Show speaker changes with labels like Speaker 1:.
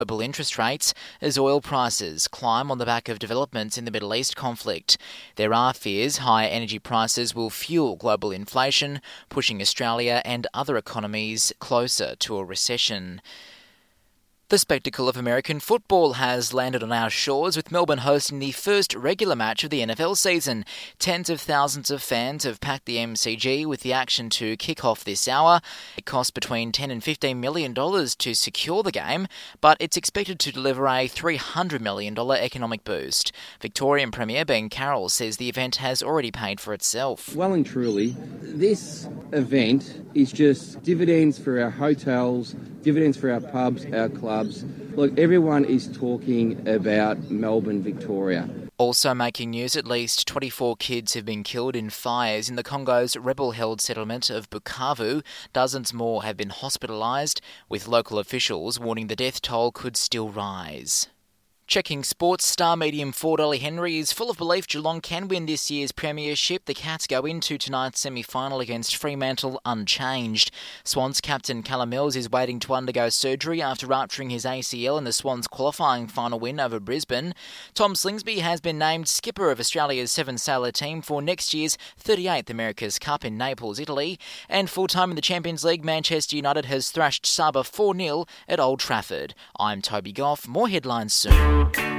Speaker 1: global interest rates as oil prices climb on the back of developments in the Middle East conflict. There are fears higher energy prices will fuel global inflation, pushing Australia and other economies closer to a recession. The spectacle of American football has landed on our shores, with Melbourne hosting the first regular match of the NFL season. Tens of thousands of fans have packed the MCG with the action to kick off this hour. It cost between $10 and $15 million to secure the game, but it's expected to deliver a $300 million economic boost. Victorian Premier Ben Carroll says the event has already paid for itself.
Speaker 2: Well and truly, this event is just dividends for our hotels, dividends for our pubs, our clubs. Look, everyone is talking about Melbourne, Victoria.
Speaker 1: Also making news, at least 24 kids have been killed in fires in the Congo's rebel-held settlement of Bukavu. Dozens more have been hospitalised, with local officials warning the death toll could still rise. Checking sports, star medium Ford Ollie Henry is full of belief Geelong can win this year's premiership. The Cats go into tonight's semi-final against Fremantle unchanged. Swans captain Callum Mills is waiting to undergo surgery after rupturing his ACL in the Swans qualifying final win over Brisbane. Tom Slingsby has been named skipper of Australia's seven-sailor team for next year's 38th America's Cup in Naples, Italy. And full-time in the Champions League, Manchester United has thrashed Saba 4-0 at Old Trafford. I'm Toby Goff. More headlines soon.